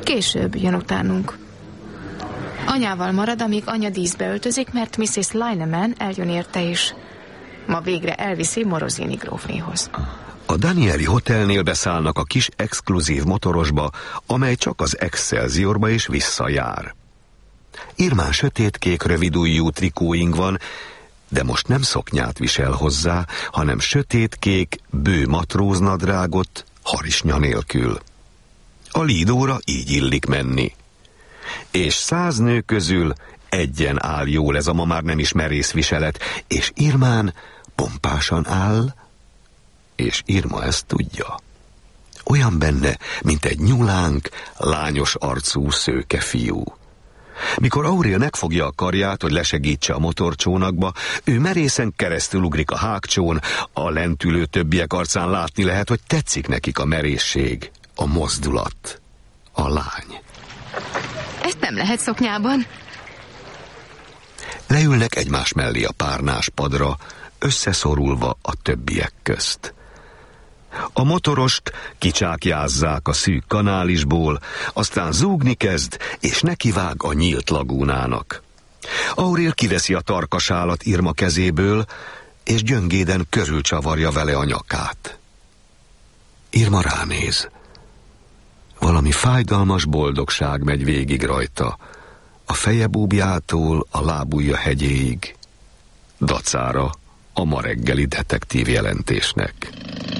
Később jön utánunk. Anyával marad, amíg anya díszbe öltözik, mert Mrs. Lineman eljön érte is. Ma végre elviszi Morosini grófnéhoz. A Danieli Hotelnél beszállnak a kis exkluzív motorosba, amely csak az Excelsiorba is visszajár. Irmán sötétkék rövidujjú trikóing van, de most nem szoknyát visel hozzá, hanem sötétkék bő matróznadrágot harisnya nélkül. A Lidóra így illik menni. És 100 nő közül egyen áll jól ez a ma már nem is merész viselet, és Irmán pompásan áll, és Irma ezt tudja. Olyan benne, mint egy nyulánk, lányos arcú szőke fiú. Mikor Aurél megfogja a karját, hogy lesegítse a motorcsónakba, ő merészen keresztül ugrik a hágcsón, a lentülő többiek arcán látni lehet, hogy tetszik nekik a merészség, a mozdulat, a lány. Ezt nem lehet szoknyában. Leülnek egymás mellé a párnás padra, összeszorulva a többiek közt. A motorost kicsákjázzák a szűk kanálisból, aztán zúgni kezd, és nekivág a nyílt lagúnának. Aurél kiveszi a tarkasálat Irma kezéből, és gyöngéden körülcsavarja vele a nyakát. Irma ránéz. Valami fájdalmas boldogság megy végig rajta, a feje búbjától a lábujja hegyéig, dacára a ma reggeli detektív jelentésnek.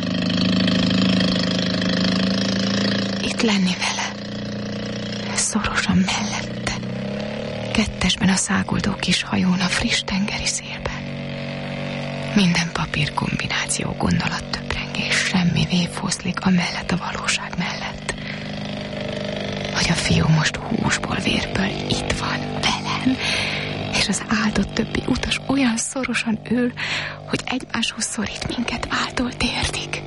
Itt lenni vele, szorosan mellette, kettesben a száguldó kis hajón a friss tengeri szélben. Minden papír kombináció gondolat töprengés, semmi véfoszlik a mellett a valóság mellett. Hogy a fiú most húsból, vérből itt van velem, és az áldott többi utas olyan szorosan ül, hogy egymáshoz szorít minket váltól térdig.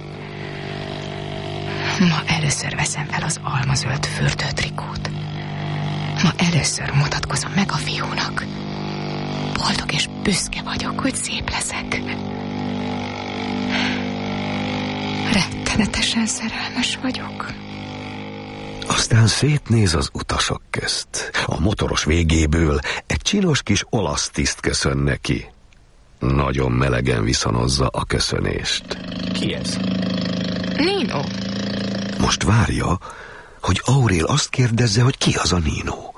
Ma először veszem fel az almazöld fürdőtrikót. Ma először mutatkozom meg a fiúnak. Boldog és büszke vagyok, hogy szép leszek. Rettenetesen szerelmes vagyok. Aztán szétnéz az utasok közt. A motoros végéből egy csinos kis olasz tiszt köszön neki. Nagyon melegen viszonozza a köszönést. Ki ez? Nino. Most várja, hogy Aurél azt kérdezze, hogy ki az a Nino.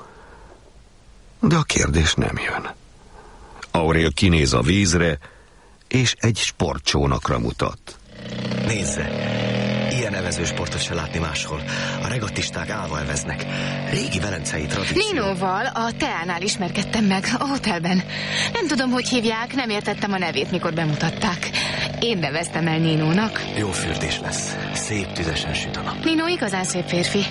De a kérdés nem jön. Aurél kinéz a vízre, és egy sportcsónakra mutat. Nézze! Ilyen evezősportot se látni máshol. A regattisták állva eveznek. Régi velencei tradíció. Ninóval a Teánál ismerkedtem meg, a hotelben. Nem tudom, hogy hívják, nem értettem a nevét, mikor bemutatták. Én neveztem el Ninónak. Jó fürdés lesz. Szép tüzesen süt a nap. Nino igazán szép férfi.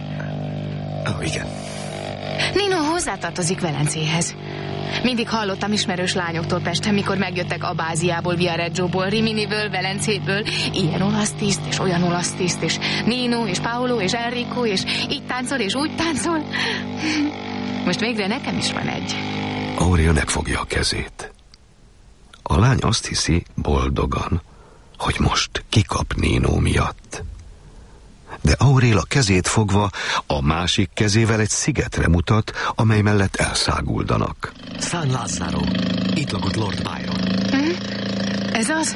Igen. Nino hozzátartozik Velencéhez. Mindig hallottam ismerős lányoktól Pesten, mikor megjöttek Abáziából, Viareggióból, Riminiből, Velencéből. Ilyen olasz tiszt, és olyan olasz tiszt, és Nino, és Paolo, és Enrico, és így táncol, és úgy táncol. Most végre nekem is van egy. Aurél megfogja a kezét. A lány azt hiszi boldogan, hogy most kikap Nino miatt. De Aurél a kezét fogva a másik kezével egy szigetre mutat, amely mellett elszáguldanak. San Lázaro. Itt lakott Lord Byron. Ez az?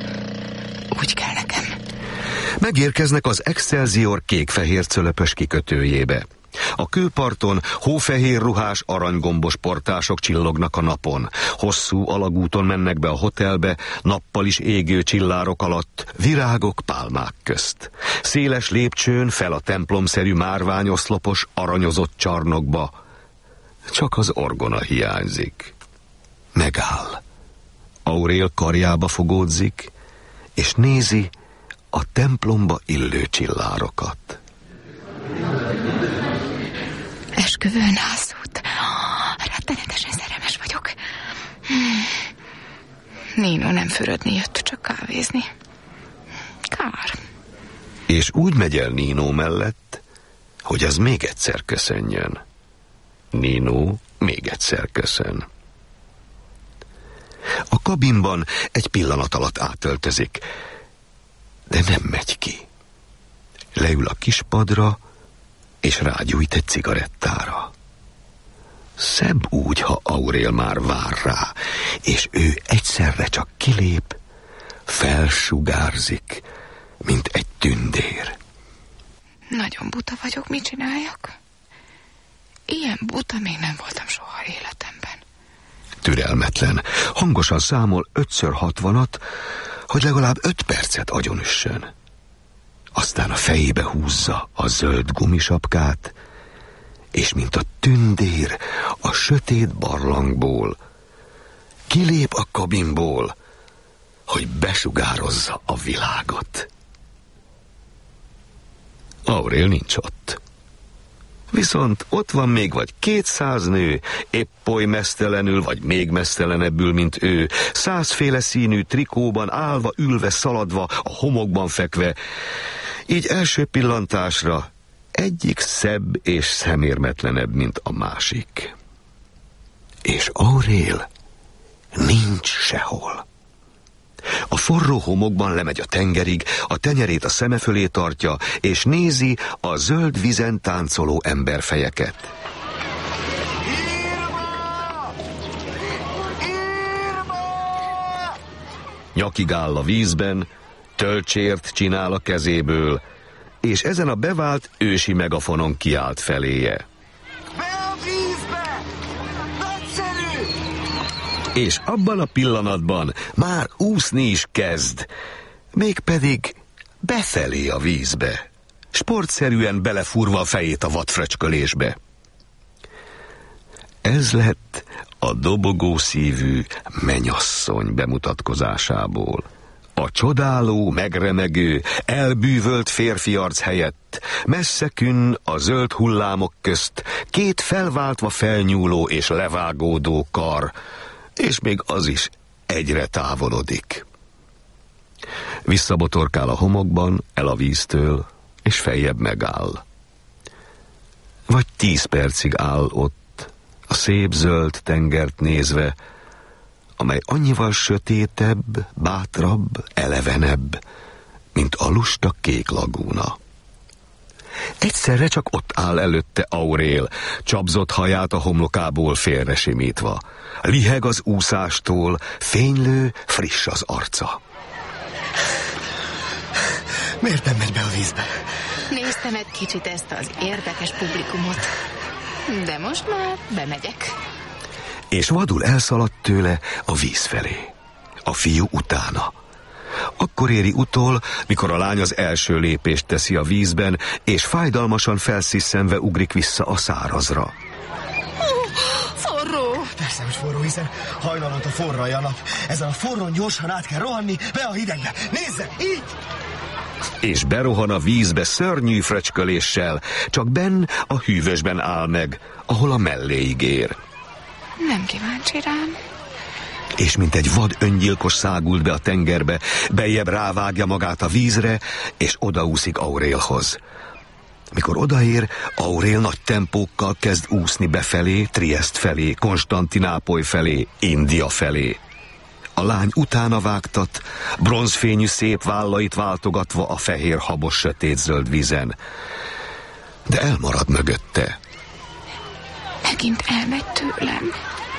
Úgy kell nekem. Megérkeznek az Excelsior kék-fehér cölöpös kikötőjébe. A kőparton hófehér ruhás aranygombos portások csillognak a napon. Hosszú alagúton mennek be a hotelbe, nappal is égő csillárok alatt, virágok pálmák közt. Széles lépcsőn fel a templomszerű márványoszlopos, aranyozott csarnokba. Csak az orgona hiányzik. Megáll. Aurél karjába fogódzik, és nézi a templomba illő csillárokat. Esküvőn nászút. Rettenetesen szerelmes vagyok. Nino nem fürödni jött, csak kávézni. Kár. És úgy megy el Nino mellett, hogy az még egyszer köszönjön. Nino még egyszer köszön. A kabinban egy pillanat alatt és rágyújt egy cigarettára. Szebb úgy, ha Aurél már vár rá, és ő egyszerre csak kilép, felsugárzik, mint egy tündér. Nagyon buta vagyok, mit csináljak? Ilyen buta még nem voltam soha életemben. Türelmetlen, hangosan számol 5x60-at, hogy legalább 5 percet agyonüssön. Aztán a fejébe húzza a zöld gumisapkát, és mint a tündér a sötét barlangból kilép a kabinból, hogy besugározza a világot. Aurél nincs ott. Viszont ott van még vagy 200 nő, épp oly meztelenül, vagy még meztelenebbül, mint ő, 100 féle színű trikóban, állva, ülve, szaladva, a homokban fekve. Így első pillantásra egyik szebb és szemérmetlenebb, mint a másik. És Aurél nincs sehol. A forró homokban lemegy a tengerig, a tenyerét a szeme fölé tartja, és nézi a zöld vízen táncoló emberfejeket. Nyakig áll a vízben, tölcsért csinál a kezéből, és ezen a bevált ősi megafonon kiált feléje. És abban a pillanatban már úszni is kezd, mégpedig befelé a vízbe, sportszerűen belefúrva a fejét a vadfröcskölésbe. Ez lett a dobogószívű mennyasszony bemutatkozásából. A csodáló, megremegő, elbűvölt férfiarc helyett messze künn a zöld hullámok közt 2 felváltva felnyúló és levágódó kar, és még az is egyre távolodik. Visszabotorkál a homokban, el a víztől, és feljebb megáll. Vagy 10 percig áll ott, a szép zöld tengert nézve, amely annyival sötétebb, bátrabb, elevenebb, mint a lusta kék lagúna. Egyszerre csak ott áll előtte Aurél, csapzott haját a homlokából félresimítva. Liheg az úszástól, fénylő, friss az arca. Miért nem megy be a vízbe? Néztem egy kicsit ezt az érdekes publikumot, de most már bemegyek. És vadul elszaladt tőle a víz felé. A fiú utána. Akkor éri utol, mikor a lány az első lépést teszi a vízben, és fájdalmasan felszisszenve ugrik vissza a szárazra. Forró! Persze, hogy forró, hiszen hajnalonta forralja a nap. Ezen a forrón gyorsan át kell rohanni be a hidegbe. Nézze, így! És berohan a vízbe szörnyű fröcsköléssel, csak benn a hűvösben áll meg, ahol a melléig ér. Nem kíváncsi rám. És mint egy vad öngyilkos szágult be a tengerbe, bejjebb rávágja magát a vízre, és odaúszik Aurélhoz. Mikor odaér, Aurél nagy tempókkal kezd úszni befelé, Triest felé, Konstantinápoly felé, India felé. A lány utána vágtat, bronzfényű szép vállait váltogatva a fehér habos sötétzöld vízen. De elmarad mögötte. Megint elmegy tőlem.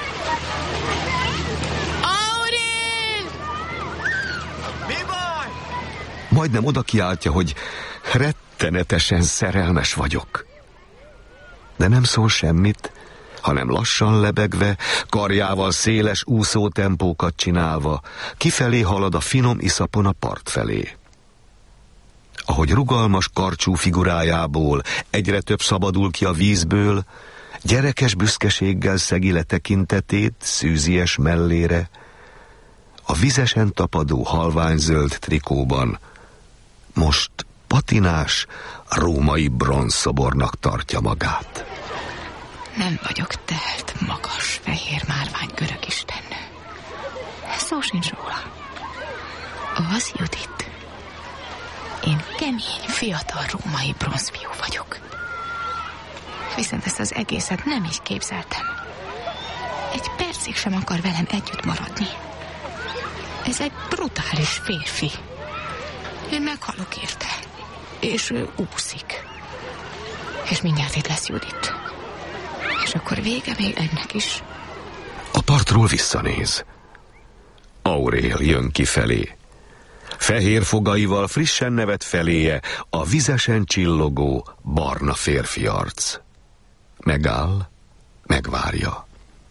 Aurél! Mi baj? Majdnem oda kiáltja, hogy rettenetesen szerelmes vagyok. De nem szól semmit, hanem lassan lebegve, karjával széles úszótempókat csinálva, kifelé halad a finom iszapon a part felé. Ahogy rugalmas karcsú figurájából egyre több szabadul ki a vízből, gyerekes büszkeséggel szegi le tekintetét szűzies mellére, a vizesen tapadó halványzöld trikóban most patinás, római bronzszobornak tartja magát. Nem vagyok telt, magas, fehér márvány görög istennő. Szó sincs róla. Az Judit. Én kemény, fiatal római bronzfiú vagyok. Viszont ezt az egészet nem így képzeltem. Egy percig sem akar velem együtt maradni. Ez egy brutális férfi. Én meghalok érte. És ő úszik. És mindjárt itt lesz Judit. És akkor vége még ennek is. A partról visszanéz. Aurél jön kifelé. Fehér fogaival frissen nevet feléje a vizesen csillogó, barna férfi arc. Megáll, megvárja.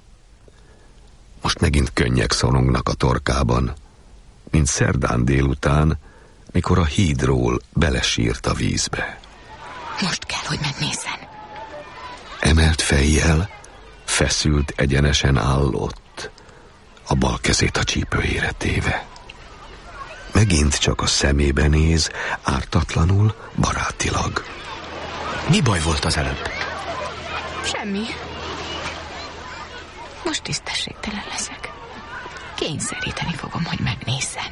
Most megint könnyek szorongnak a torkában, mint szerdán délután, mikor a hídról belesírt a vízbe. Most kell, hogy megnézzen. Emelt fejjel, feszült egyenesen állott, a bal kezét a csípőjére téve. Megint csak a szemébe néz, ártatlanul, barátilag. Mi baj volt az előbb? Semmi. Most tisztességtelen leszek. Kényszeríteni fogom, hogy megnézzen.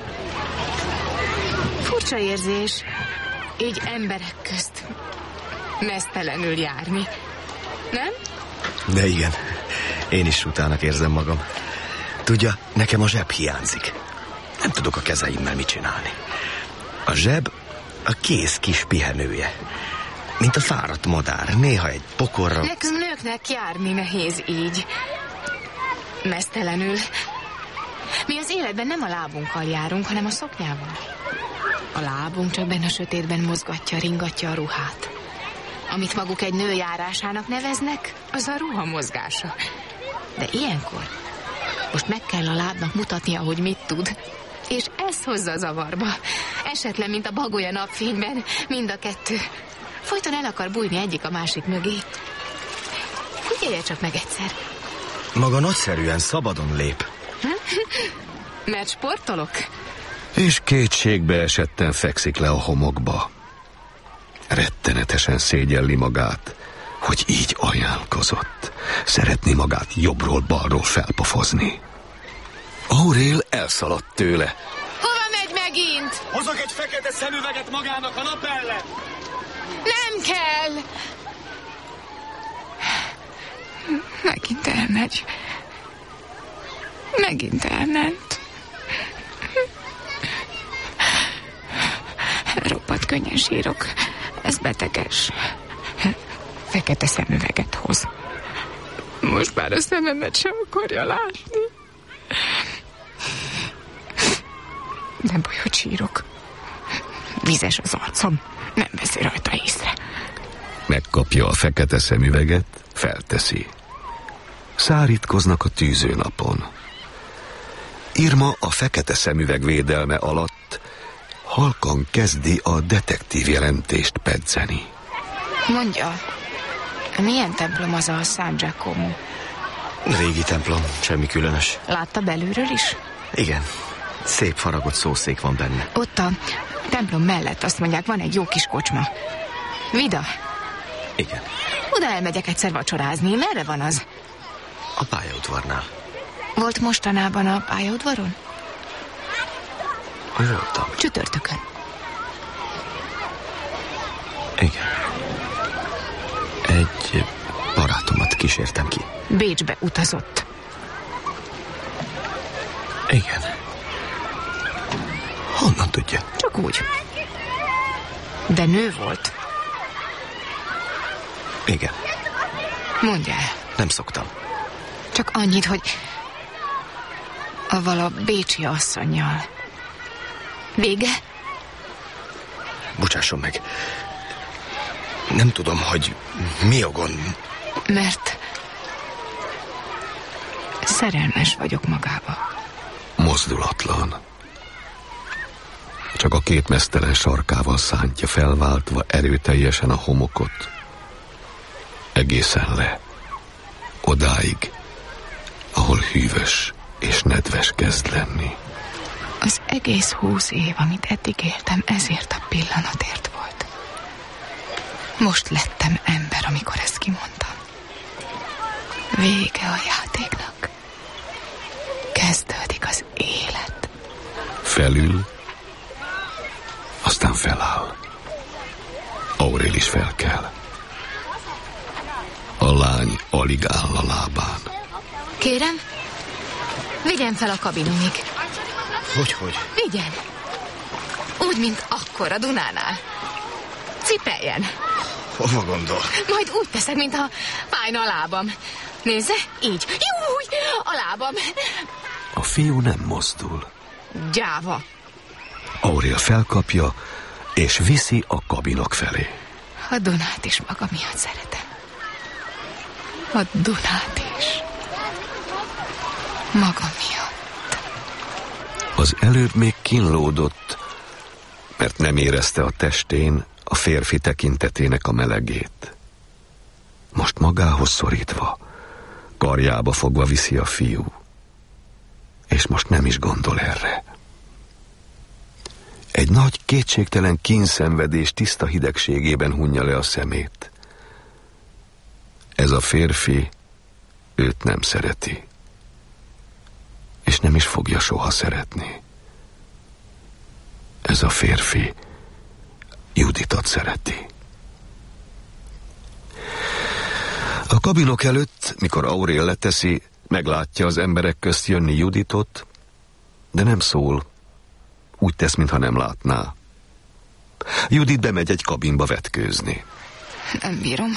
Furcsa érzés, így emberek közt meztelenül járni. Nem? De igen, én is utának érzem magam. Tudja, nekem a zseb hiányzik. Nem tudok a kezeimmel mit csinálni. A zseb a kész kis pihenője. Mint a fáradt madár, néha egy pokorra... Nekünk nőknek járni nehéz így. Meztelenül. Mi az életben nem a lábunkkal járunk, hanem a szoknyával. A lábunk csak benne a sötétben mozgatja, ringatja a ruhát. Amit maguk egy nő járásának neveznek, az a ruha mozgása. De ilyenkor most meg kell a lábnak mutatnia, hogy mit tud. És ez hozza zavarba. Esetlen, mint a bagolya napfényben, mind a kettő. Folyton el akar bújni egyik a másik mögé. Figyelje csak meg egyszer. Maga nagyszerűen szabadon lép. Mert sportolok? És kétségbe esetten fekszik le a homokba. Rettenetesen szégyelli magát, hogy így ajánlkozott. Szeretné magát jobbról-balról felpofozni. Aurél elszaladt tőle. Hova megy megint? Hozok egy fekete szemüveget magának a nap ellen. Nem kell! Megint elmegy. Megint elment. Roppant könnyen sírok. Ez beteges. Fekete szemüveget hoz. Most már a szememet sem akarja látni. Nem baj, hogy sírok. Vizes az arcom. Nem veszi rajta észre. Megkapja a fekete szemüveget, felteszi. Szárítkoznak a tűzőnapon. Irma a fekete szemüveg védelme alatt halkan kezdi a detektív jelentést pedzeni. Mondja, milyen templom az a San Giacomo? Régi templom, semmi különös. Látta belülről is? Igen, szép faragott szószék van benne. Ott a templom mellett, azt mondják, van egy jó kis kocsma. Vida? Igen. Oda elmegyek egyszer vacsorázni. Merre van az? A pályaudvarnál. Volt mostanában a pályaudvaron? Hogy voltam? Csütörtökön. Igen. Egy barátomat kísértem ki. Bécsbe utazott. Igen. Honnan tudja? Csak úgy. De nő volt. Igen. Mondja el. Nem szoktam. Csak annyit, hogy avval a bécsi asszonnyal. Vége? Bocsásson meg. Nem tudom, hogy mi a gond. Mert szerelmes vagyok magába. Mozdulatlan. Csak a két meztelen sarkával szántja felváltva erőteljesen a homokot. Egészen le. Odáig, ahol hűvös és nedves kezd lenni. Az egész 20 év, amit eddig éltem, ezért a pillanatért volt. Most lettem ember, amikor ezt kimondtam. Vége a játéknak. Kezdődik az élet. Felül, aztán feláll. Aurél is felkel. A lány alig áll a lábán. Kérem, vigyen fel a kabinumig. Hogy? Vigyen. Úgy, mint akkor a Dunánál. Cipeljen. Hova gondol? Majd úgy teszed, mintha fájna a lábam. Nézze, így. Júj, a lábam. A fiú nem mozdul. Gyáva. Aurél felkapja, és viszi a kabinok felé. A Dunát is maga miatt szeretem. A Dunát is. Maga miatt. Az előbb még kínlódott, mert nem érezte a testén a férfi tekintetének a melegét. Most magához szorítva, karjába fogva viszi a fiú. És most nem is gondol erre. Egy nagy, kétségtelen kínszenvedés tiszta hidegségében hunja le a szemét. Ez a férfi őt nem szereti. És nem is fogja soha szeretni. Ez a férfi Juditot szereti. A kabinok előtt, mikor Aurél leteszi, meglátja az emberek közt jönni Juditot, de nem szól. Úgy tesz, mintha nem látná. Judit bemegy egy kabinba vetkőzni. Nem bírom.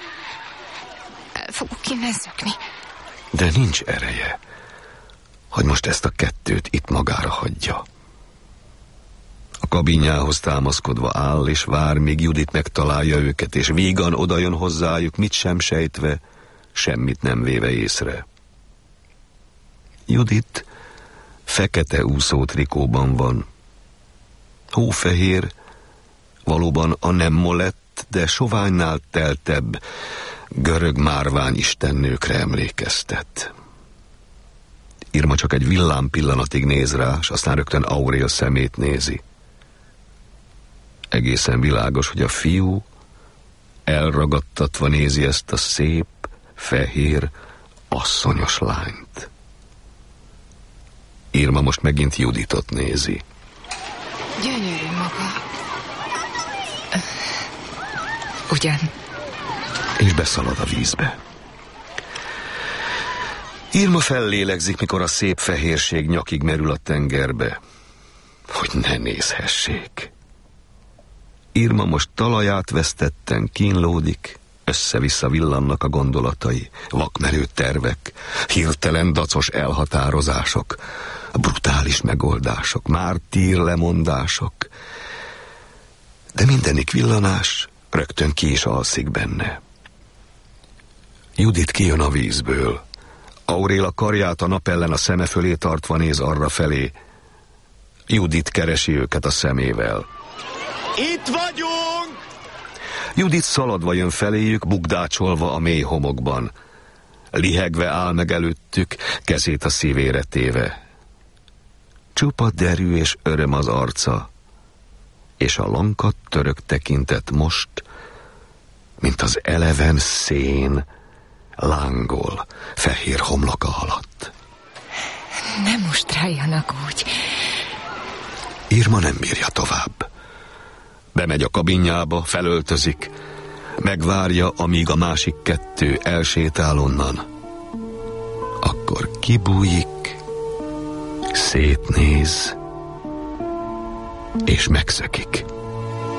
El fogok innen szökni. De nincs ereje, hogy most ezt a kettőt itt magára hagyja. A kabinjához támaszkodva áll és vár, míg Judit megtalálja őket, és vígan odajön hozzájuk, mit sem sejtve, semmit nem véve észre. Judit fekete úszótrikóban van. Hófehér, valóban a nem molett, de soványnál teltebb, görög márvány istennőkre emlékeztet. Irma csak egy villám pillanatig néz rá, és aztán rögtön Aurél szemét nézi. Egészen világos, hogy a fiú elragadtatva nézi ezt a szép, fehér, asszonyos lányt. Irma most megint Juditot nézi. Gyönyörű maga. Ugyan. És beszalad a vízbe. Irma fellélegzik, mikor a szép fehérség nyakig merül a tengerbe, hogy ne nézhessék. Irma most talaját vesztetten kínlódik, össze-vissza villannak a gondolatai, vakmerő tervek, hirtelen dacos elhatározások, brutális megoldások, mártír lemondások. De mindenik villanás rögtön ki is alszik benne. Judit kijön a vízből. Aurél a karját a nap ellen a szeme fölé tartva néz arra felé. Judit keresi őket a szemével. Itt vagyunk! Judit szaladva jön feléjük, bukdácsolva a mély homokban. Lihegve áll meg előttük, kezét a szívére téve. Csupa derű és öröm az arca, és a lankadt török tekintet most, mint az eleven szén, lángol fehér homloka alatt. Ne mustráljanak úgy. Irma nem bírja tovább. Bemegy a kabinjába, felöltözik, megvárja, amíg a másik kettő elsétál onnan. Akkor kibújik, szétnéz, és megszökik.